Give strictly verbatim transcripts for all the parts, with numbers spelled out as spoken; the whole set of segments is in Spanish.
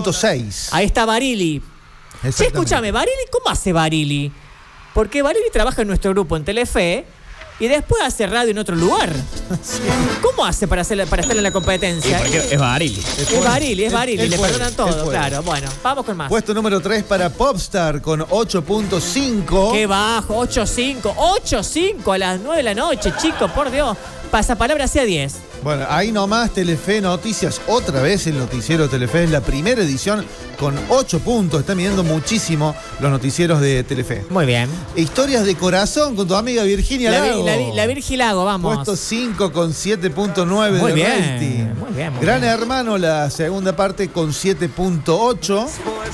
punto seis. Ahí está Barili. Sí, escúchame, Barili, ¿cómo hace Barili? Porque Barili trabaja en nuestro grupo en Telefe y después hace radio en otro lugar. Sí. ¿Cómo hace para, hacer, para estar en la competencia? Sí, porque es Barili. Es, es Barili, es Barili, le puede, perdonan todo, claro. Bueno, vamos con más. Puesto número tres para Popstar con ocho punto cinco. Qué bajo, ocho punto cinco. ocho punto cinco a las nueve de la noche, chicos, por Dios. Pasapalabra hacia diez. Bueno, ahí nomás Telefe Noticias, otra vez el noticiero Telefe, es la primera edición con ocho puntos. Está midiendo muchísimo los noticieros de Telefe. Muy bien. Historias de corazón con tu amiga Virginia la, Lago. La, la Virgi Lago, vamos. Puesto cinco con siete punto nueve muy de bien, rating. Muy bien, muy Gran bien. Hermano, la segunda parte con siete punto ocho.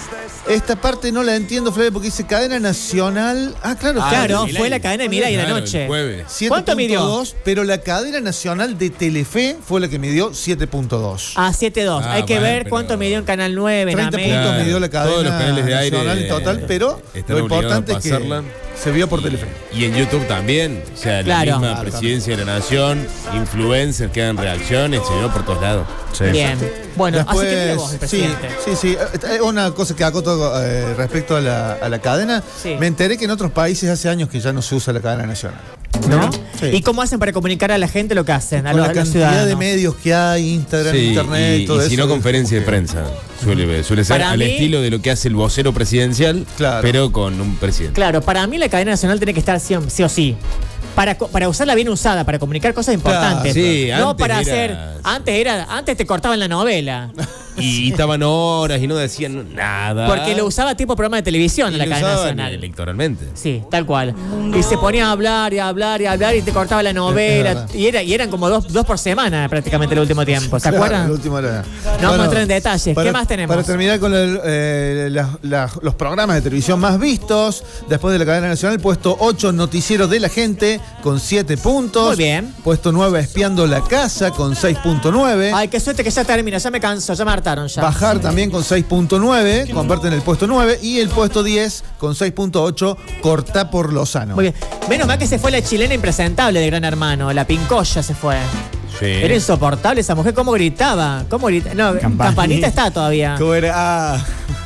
Esta parte no la entiendo, Flavio, porque dice cadena nacional. Ah, claro. Ah, claro, fue la cadena de Mirai en la Claro, noche. ¿Cuánto midió? dos, pero la cadena nacional de Telefe fue la que midió siete punto dos. Ah, siete punto dos. Ah, Hay que bueno, ver pero cuánto midió en Canal nueve, en treinta América. puntos midió la cadena Todos los canales de aire nacional en total, pero están lo obligados importante a es que pasarla. se vio por Telefe. Y en YouTube también. O sea, Claro. la misma Claro, presidencia de la nación, influencers que hagan reacciones, se vio por todos lados. Sí. Bien. Bueno, Después, así que mira vos, el sí, presidente. sí, sí. Eh, Una cosa que acoto eh, respecto a la, a la cadena. Sí. Me enteré que en otros países hace años que ya no se usa la cadena nacional. ¿No? Sí. ¿Y cómo hacen para comunicar a la gente lo que hacen? A Con los, la a los cantidad ciudadanos. de medios que hay, Instagram, Sí, internet, y, todo y eso. si no, conferencia de como que- prensa. Suele, suele ser Para al mí- estilo de lo que hace el vocero presidencial, Claro. pero con un presidente. Claro, para mí la cadena nacional tiene que estar sí, sí o sí. Para, co- para usarla bien usada, para comunicar cosas importantes. Claro, sí, no antes para era- hacer. Antes era. Antes te cortaban la novela. Y, y estaban horas y no decían nada. Porque lo usaba tipo programa de televisión Y en la lo cadena usaban nacional. electoralmente. Sí, tal cual. Y se ponía a hablar y a hablar y a hablar y te cortaba la novela. verdad. Y, era, y eran como dos, dos por semana prácticamente el último tiempo. ¿Se Claro, acuerdan? el último era- No vamos a entrar en detalles. para- ¿Qué más tenemos? Para terminar con el, eh, la- la- los programas de televisión más vistos, después de la cadena nacional, puesto ocho, Noticiero de la Gente, con siete puntos. Muy bien. Puesto nueve, Espiando la Casa, con seis punto nueve. Ay, qué suerte que ya termina. Ya me canso, ya me hartaron ya. Bajar también con seis punto nueve, comparten el puesto nueve. Y el puesto diez, con seis punto ocho, Cortá por Lozano. Muy bien. Menos mal que se fue la chilena impresentable de Gran Hermano. La Pincoya se fue. Sí. Era insoportable esa mujer. ¿Cómo gritaba? ¿Cómo gritaba? No, Campanita. Campanita está todavía. ¿Cómo era? Ah,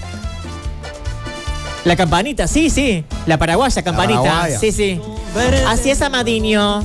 La Campanita, sí, sí. La paraguaya Campanita. paraguaya. Sí, sí. Así es, Amadiño.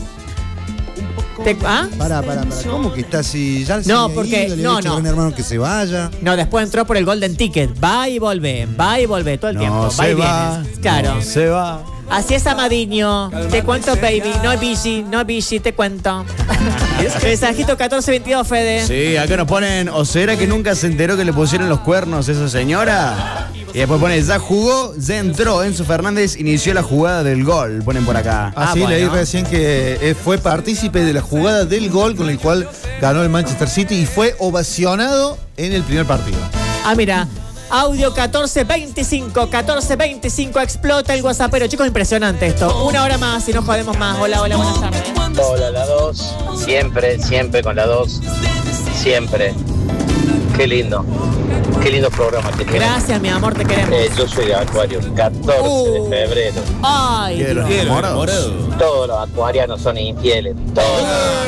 Te- ¿Ah? Pará, pará, pará. ¿Cómo que está así? Ya se No, había porque- ido, le no, había dicho no. a un hermano que se vaya. No, después entró por el Golden Ticket. Va y vuelve, va y vuelve todo el tiempo. no Va se y va. viene. Claro. No se va. Así es, Amadiño. Te cuento, baby. No bici, no bici, te cuento. Mensajito catorce veintidós, Fede. Sí, acá nos ponen, ¿o será que nunca se enteró que le pusieron los cuernos a esa señora? Y después pone, ya jugó, ya entró. Enzo Fernández inició la jugada del gol, ponen por acá. Así Ah, leí bueno. recién que eh, fue partícipe de la jugada del gol con el cual ganó el Manchester City y fue ovacionado en el primer partido. Ah, mira. Audio catorce veinticinco, catorce veinticinco, explota el WhatsAppero. Chicos, impresionante esto. Una hora más y no jodemos más. Hola, hola, buenas tardes. Hola, la dos. Siempre, siempre con la dos. Siempre. Qué lindo. Qué lindo programa que tiene. Gracias, mi amor, te queremos. Eh, yo soy de Acuario, catorce Uh. de febrero. Ay, Quiero. Dios. Morados. Todos los acuarianos son infieles. Todos.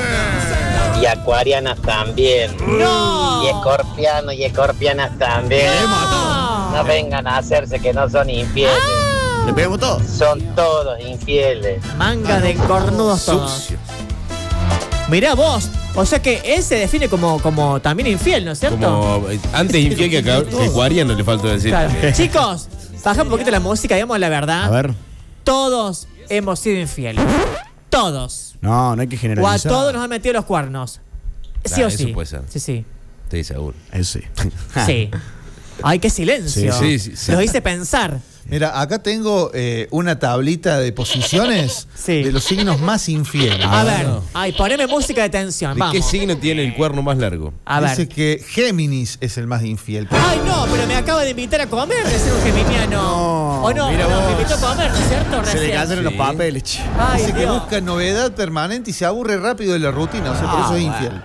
Y acuarianas también. ¡No! Y escorpianos y escorpianas también. ¡No! No vengan a hacerse que no son infieles. Ah. ¿Le pegamos todos? Son todos infieles. Manga de cornudos todos. Sucio. Mirá vos. O sea que él se define como, como también infiel, ¿no es cierto? Como eh, antes infiel que, acá- que acuariano, le faltó decir. Claro. Chicos, baja un poquito la música, digamos la verdad. A ver. Todos hemos sido infieles. Todos. No, no hay que O a generalizar. todos nos han metido los cuernos. Sí Claro, o eso sí. puede ser. Sí, sí. Estoy seguro. Eso sí. Sí. Ay, qué silencio. Sí, sí, sí. Los hice pensar. Mira, acá tengo eh, una tablita de posiciones Sí. de los signos más infieles. A Ah, ver. no. Ay, poneme música de tensión. ¿De Vamos. qué signo tiene el cuerno más largo? A ver. Dice que Géminis es el más infiel. Ay, no, pero me acaba de invitar a comer, de ser un geminiano. No, o no, mira o no, vos. me invitó a comer, ¿no es cierto? Se le Recién. cayeron los Sí. papeles, che. Ay, Dice que Dios. busca novedad permanente y se aburre rápido de la rutina, o sea, por Ah, eso es bueno. infiel.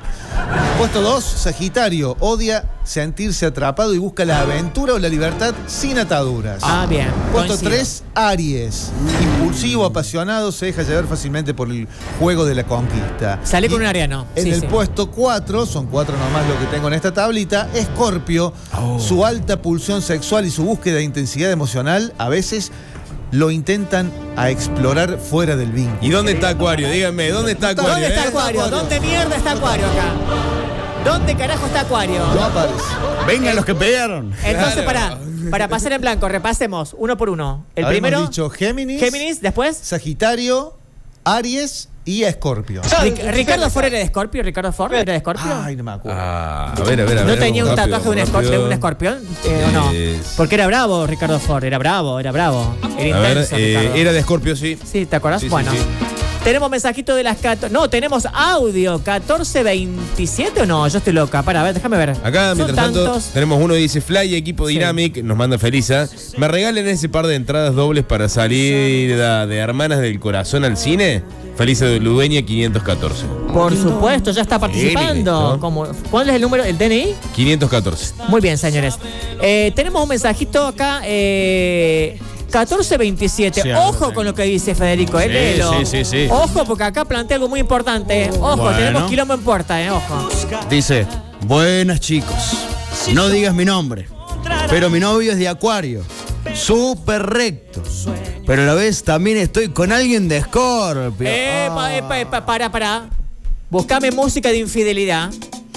Puesto dos, Sagitario. Odia sentirse atrapado y busca la aventura o la libertad sin ataduras. Ah, bien. Puesto coincido. tres, Aries. Impulsivo, apasionado, se deja llevar fácilmente por el juego de la conquista. Salí Y con un ariano. En Sí, el sí. puesto cuatro, son cuatro nomás lo que tengo en esta tablita, Escorpio. Oh. Su alta pulsión sexual y su búsqueda de intensidad emocional a veces lo intentan a explorar fuera del vínculo. ¿Y dónde está Acuario? Díganme, ¿dónde está Acuario? ¿Dónde está eh? Acuario? Acuario. ¿Dónde mierda está Acuario acá? ¿Dónde carajo está Acuario? No aparece. Vengan los que pegaron. Entonces, Claro. para, para pasar en blanco, repasemos uno por uno. El Habíamos primero, dicho Géminis, Géminis, después. Sagitario, Aries y Escorpio. Ric- Ricardo Ford era de Escorpio. Ricardo Ford era de Escorpio. Ay, no me acuerdo. Ah, a ver, a ver, a ver. ¿No tenía un rápido, tatuaje de un, escor- rápido. de un escorpión? Eh, ¿O no? Es- Porque era bravo, Ricardo Ford. Era bravo, era bravo. Era A ver, intenso, eh, Ricardo. era de Escorpio, sí. Sí, ¿te acordás? Sí, sí, bueno. sí. Tenemos mensajito de las catorce. No, tenemos audio. ¿catorce veintisiete o no? Yo estoy loca. Para, a ver, déjame ver. Acá, Son mientras tanto, tantos. tenemos uno que dice Fly, equipo Sí. Dynamic, nos manda Felisa. ¿Me regalen ese par de entradas dobles para salir de, de Hermanas del Corazón al cine? Felisa de Ludueña, quinientos catorce. Por supuesto, ya está participando. ¿no? Como- ¿Cuál es el número? ¿El D N I? quinientos catorce. Muy bien, señores. Eh, tenemos un mensajito acá. Eh, catorce veintisiete. Sí, algo Ojo tengo. con lo que dice Federico. eh, Sí, léelo. sí, sí, sí. Ojo, porque acá plantea algo muy importante. eh. Ojo, Bueno. tenemos quilombo en puerta. Eh. Ojo. Dice, buenas chicos, no digas mi nombre, pero mi novio es de Acuario, súper recto, pero a la vez también estoy con alguien de Escorpio. Epa, epa, epa, para, para. Buscame música de infidelidad.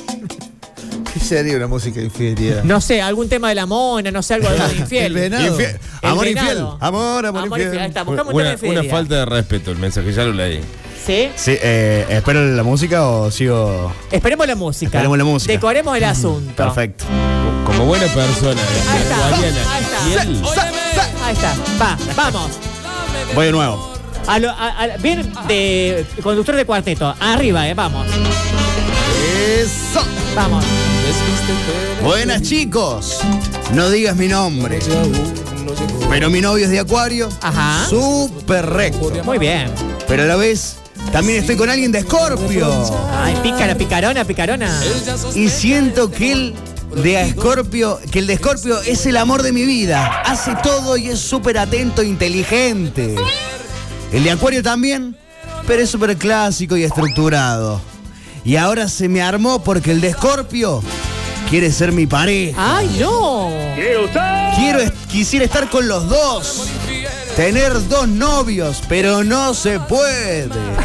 ¿Qué sería una música de infidelidad? No sé, algún tema de la mona, no sé, algo de infiel. El venado. Infiel. El Amor venado. infiel. Amor, amor, Amor infiel. Ahí está, buscame un tema de Una, infidelidad. una falta de respeto el mensaje, ya lo leí. ¿Sí? Sí, eh, ¿espero la música o sigo? Esperemos la música. Esperemos la música. Decoremos el asunto. Perfecto. Como buena persona, Ahí está, Guadiana, ahí está. fiel. Ahí está. Va, vamos. Voy de nuevo. A lo, a- a- bien de conductor de cuarteto. Arriba, eh, vamos. Eso. Vamos. Buenas chicos, no digas mi nombre, pero mi novio es de Acuario, Ajá. súper recto, Muy bien. pero a la vez también estoy con alguien de Escorpio. Ay, pícara, picarona, picarona. Y siento que el de Escorpio, que el de Escorpio es el amor de mi vida. Hace todo y es súper atento e inteligente. El de Acuario también, pero es súper clásico y estructurado. Y ahora se me armó porque el de Escorpio quiere ser mi pareja. Ay, no. Quiero, es- quisiera estar con los dos. Tener dos novios, pero no se puede.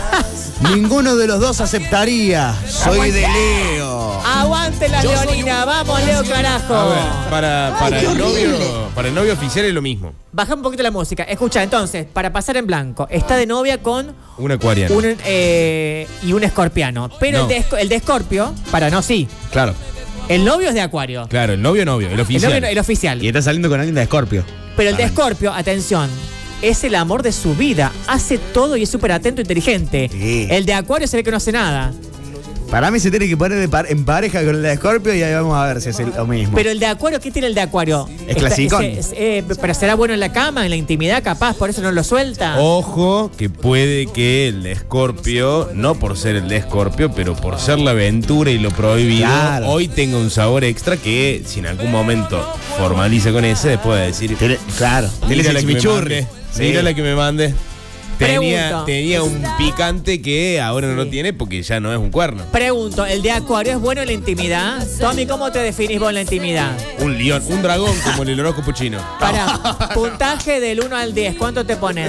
Ninguno de los dos aceptaría. Soy de Leo. Aguante la leonina. Vamos, Leo, carajo. A ver, para, para, el novio, para el novio oficial es lo mismo. Baja un poquito la música. Escucha, entonces, para pasar en blanco, está de novia con Un acuariano. un eh, y un escorpiano. Pero No. el, de, Esco- el de Escorpio, para no, sí. Claro. El novio es de Acuario. Claro, el novio novio, el El, oficial. novio, el oficial. Y está saliendo con alguien de Escorpio. Pero el de Escorpio, atención, es el amor de su vida. Hace todo y es súper atento e inteligente. Sí. El de Acuario se ve que no hace nada. Para mí se tiene que poner de par- en pareja con el de Escorpio y ahí vamos a ver si es el- lo mismo. Pero el de Acuario, ¿qué tiene el de Acuario? Es Está- clasicón. es- eh, pero será bueno en la cama, en la intimidad, capaz, por eso no lo suelta. Ojo, que puede que el de Escorpio, no por ser el de Escorpio, pero por ser la aventura y lo prohibido, Claro. hoy tenga un sabor extra que si en algún momento formaliza con ese, después de decir, Tiene- claro. Tiene mira la ese que me chimichurri. mande, Sí. mira la que me mande. Tenía, Pregunto. tenía un picante que ahora no Sí. lo tiene porque ya no es un cuerno. Pregunto, ¿el de Acuario es bueno en la intimidad? Tommy, ¿cómo te definís vos en la intimidad? Un león, un dragón como en el horóscopo chino. Para, puntaje del uno al diez, ¿cuánto te pones?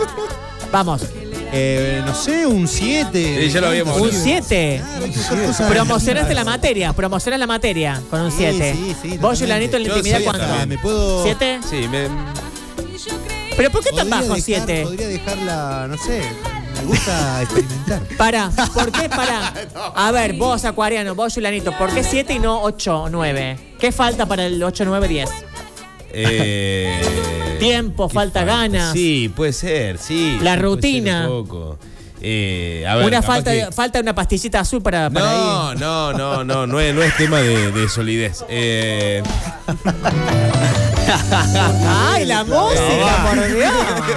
Vamos, Eh, no sé, un siete. Sí, ya lo habíamos un siete. Cosa- Promocionaste la materia, promocionas la materia con un Sí, siete. sí, sí, Vos, totalmente. Yulanito, en la Yo intimidad, soy ¿cuánto? también. ¿Me puedo- ¿Siete? Sí, me, ¿Pero por qué tan podría bajo dejar- siete? Podría dejarla, no sé, me gusta experimentar. Para, ¿por qué para? A ver, vos, Acuariano, vos, Yulanito, ¿por qué siete y no ocho o nueve? ¿Qué falta para el ocho, nueve, diez? eh, Tiempo, ¿qué falta ganas. Sí, puede ser, sí. La sí, puede rutina. ser un poco. Eh, a ver, Una capaz falta, que- falta una pastillita azul para, para No, ir. no, no, no, no es, no es tema de, de solidez. Eh, ¡Ay, la música, por Dios!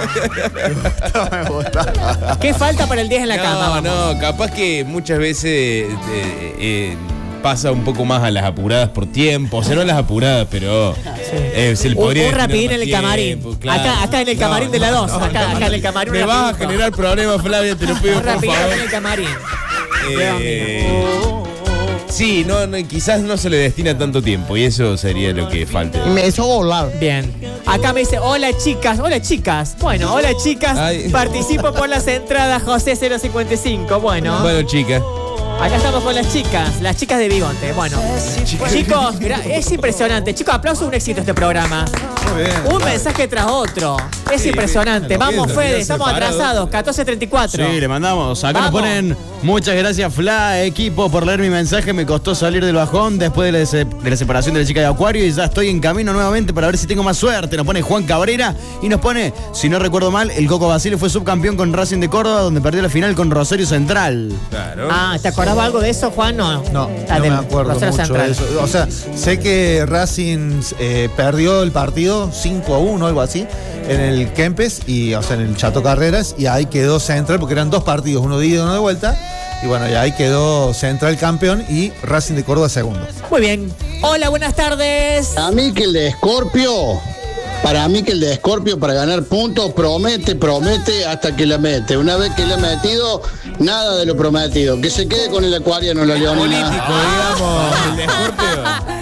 ¿Qué falta para el diez en la no, cama? No, no, capaz que muchas veces eh, eh, pasa un poco más a las apuradas por tiempo. O sea, no a las apuradas, pero eh, se le Un, podría un rapidín destinar en el más camarín. tiempo, claro. Acá, acá en el camarín No, de la no, dos. no, acá, no, acá en el camarín. Me un vas a rapidito. generar problemas, Flavia, te lo pido, Un por rapidito favor. en el camarín. Eh, sí, no, no, quizás no se le destina tanto tiempo y eso sería lo que falte. Me hizo volar. Bien. Acá me dice, hola chicas, hola chicas. Bueno, hola chicas, Ay. participo por las entradas José cero cincuenta y cinco. Bueno, Bueno, chica. acá estamos con las chicas, las chicas de Bigote. Bueno, chicos, gra- es impresionante. Chicos, aplauso, un éxito este programa. Muy bien. Un mensaje tras otro. Es Sí, impresionante. lo Vamos, pienso, Fede, quedan estamos separados. atrasados. catorce treinta y cuatro. Sí, le mandamos. Acá Vamos. nos ponen muchas gracias, Fla, equipo, por leer mi mensaje. Me costó salir del bajón después de la, se- de la separación de la chica de Acuario y ya estoy en camino nuevamente para ver si tengo más suerte. Nos pone Juan Cabrera y nos pone, si no recuerdo mal, el Coco Basile fue subcampeón con Racing de Córdoba, donde perdió la final con Rosario Central. Claro. Ah, ¿te acordabas algo de eso, Juan? No. No, Ah, no del me acuerdo Rosario mucho Central. de eso. O sea, sé que Racing eh, perdió el partido cinco a uno, algo así, en el Kempes, y, o sea, en el Chato Carreras, y ahí quedó Central, porque eran dos partidos, uno de ida y uno de vuelta, y bueno, y ahí quedó Central campeón y Racing de Córdoba segundo. Muy bien. Hola, buenas tardes. Para mí que el de Escorpio, para mí que el de Escorpio para ganar puntos promete, promete hasta que la mete. Una vez que la ha metido, nada de lo prometido. Que se quede con el acuariano, la leonina. Político, digamos, el de Scorpio.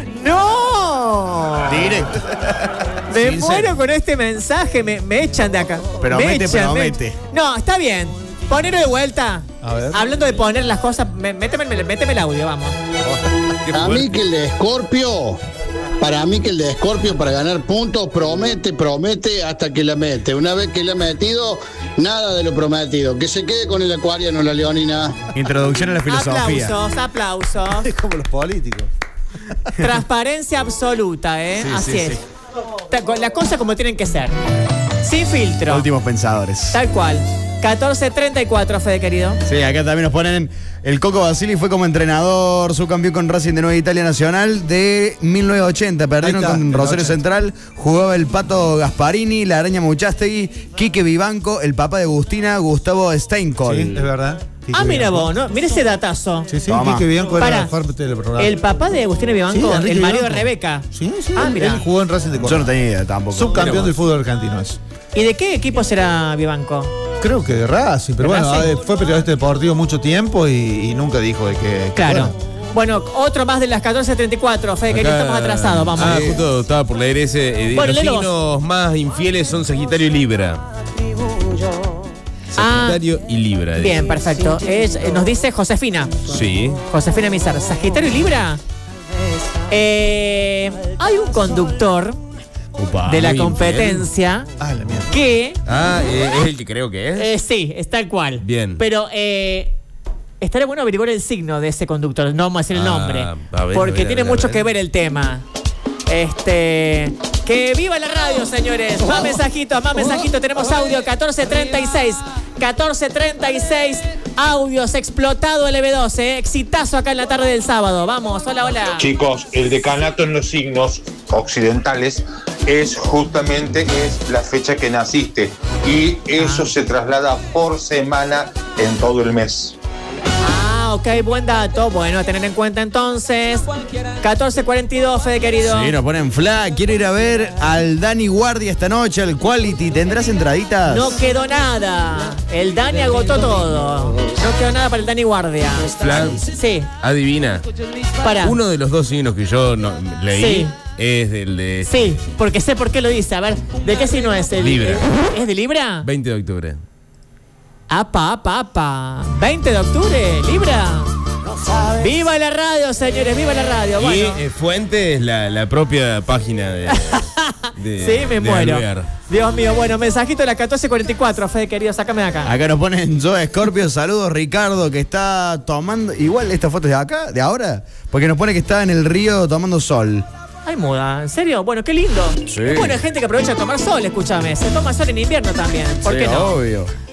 ¡No! Directo. Me Sincero. muero con este mensaje, me, me echan de acá. Promete, me echan, promete. me- No, está bien. Ponelo de vuelta. A ver. Hablando de poner las cosas, me- méteme, méteme el audio, vamos. Qué Para fuerte. mí que el de Escorpio, para mí que el de Escorpio para ganar puntos promete, promete hasta que la mete. Una vez que la ha metido, nada de lo prometido. Que se quede con el acuariano, la leonina. Introducción a la filosofía. Aplausos, aplausos. Es como los políticos. Transparencia absoluta, ¿eh? Sí, Así sí, es. sí. Ta- con- Las cosas como tienen que ser. Sin filtro. Últimos pensadores. Tal cual. catorce treinta y cuatro, Fede querido. Sí, acá también nos ponen el Coco Basili fue como entrenador, subcampeón con Racing de Nueva Italia Nacional de mil novecientos ochenta. Perdieron Ahí está, con el Rosario ochenta. Central. Jugaba el Pato Gasparini, la Araña Muchastegui, Quique Vivanco, el papá de Agustina, Gustavo Steinkol. Sí, es verdad. Quique Ah, mira Bianco. vos, ¿no? Mira ese datazo. Sí, sí, Toma. Quique Bianco era Pará. parte del programa. El papá de Agustina Sí, Vivanco, Enrique el marido de Bianco. Rebeca. Sí, sí. Ah, él- mira. Él jugó en Racing de Yo no Córdoba. tenía idea tampoco. Subcampeón del fútbol argentino es. ¿Y de qué equipo será Vivanco? Creo que de Racing, pero ¿De bueno, Racing? eh, fue periodista deportivo mucho tiempo y, y nunca dijo de que. que Claro. fuera. Bueno, otro más de las catorce treinta y cuatro, Fede, que Acá- estamos atrasados, vamos. Ah, justo estaba por leer ese. eh, Bueno, los léelo signos más infieles son Sagitario y Libra. Ah, Sagitario y Libra. dice. bien, perfecto. Es- eh, nos dice Josefina. Sí. Josefina Mizar. ¿Sagitario y Libra? Eh, hay un conductor Upa, de la muy competencia Ah, la mierda. que... infiel. Ah, eh, es el que creo que es. eh, sí, es tal cual. Bien. Pero eh, estaría bueno averiguar el signo de ese conductor. No vamos a decir el Ah, nombre. a ver, porque a ver, a tiene ver, a mucho ver. que ver el tema. Este. Que viva la radio, señores. Más mensajitos, más mensajitos. Tenemos audio catorce treinta y seis. catorce treinta y seis. Audios explotado el E B dos, eh. Exitazo acá en la tarde del sábado. Vamos, hola, hola. Chicos, el decanato en los signos occidentales es justamente es la fecha que naciste y eso se traslada por semana en todo el mes. Ah, ok, buen dato. Bueno, a tener en cuenta entonces. catorce cuarenta y dos, Fede querido. Sí, nos ponen Fla. Quiero ir a ver al Dani Guardia esta noche, al Quality. ¿Tendrás entraditas? No quedó nada. El Dani agotó todo. No quedó nada para el Dani Guardia. Flan, Sí, adivina. para. Uno de los dos signos que yo no- leí Sí. es del de Sí, porque sé por qué lo dice. A ver, ¿de qué signo es? El, Libra. ¿Es de Libra? veinte de octubre. Apa, apa, apa. veinte de octubre, Libra. ¡Viva la radio, señores! ¡Viva la radio! Y Bueno. eh, fuente es la, la propia página de. de Sí, me de muero. Alvear. Dios mío, bueno, mensajito de las catorce cuarenta y cuatro, Fede querido, sácame de acá. Acá nos ponen Joe Scorpio, saludos Ricardo, que está tomando. Igual esta foto es de acá, de ahora, porque nos pone que está en el río tomando sol. Ay, muda, ¿en serio? Bueno, qué lindo. Sí. Bueno, hay gente que aprovecha a tomar sol, escúchame. Se toma sol en invierno también. ¿Por Sí, qué no? obvio.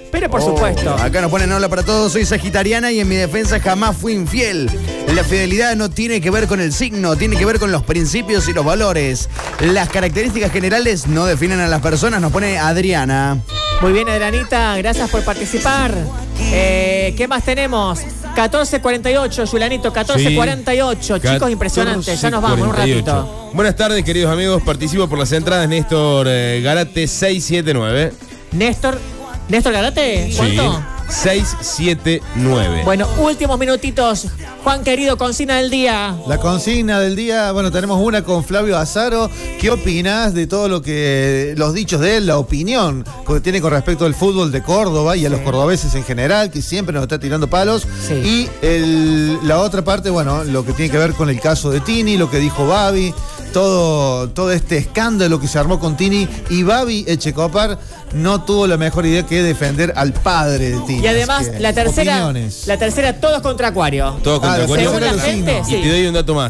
Pero por Oh, supuesto. Acá nos ponen hola para todos, soy sagitariana y en mi defensa jamás fui infiel. La fidelidad no tiene que ver con el signo, tiene que ver con los principios y los valores. Las características generales no definen a las personas, nos pone Adriana. Muy bien, Adrianita, gracias por participar. Eh, ¿Qué más tenemos? catorce cuarenta y ocho, Yulanito, catorce cuarenta y ocho. Sí. Chicos, impresionante, ya nos vamos en un ratito. Buenas tardes, queridos amigos. Participo por las entradas Néstor eh, Garate seis siete nueve. Néstor, Néstor Garate, ¿cuánto? Sí, seis siete nueve. Bueno, últimos minutitos. Juan querido, consigna del día. La consigna del día, bueno, tenemos una con Flavio Azaro. ¿Qué opinás de todo lo que, los dichos de él, la opinión que tiene con respecto al fútbol de Córdoba y a los cordobeses en general, que siempre nos está tirando palos? Sí. Y el, la otra parte, bueno, lo que tiene que ver con el caso de Tini, lo que dijo Babi, todo, todo este escándalo que se armó con Tini, y Babi Echecopar no tuvo la mejor idea que defender al padre de Tini. Y además, Así que, la tercera, opiniones. la tercera, todos contra Acuario. Todo contra Ah, Acuario. según la Acuario, gente, sí, Y sí. te doy un dato más.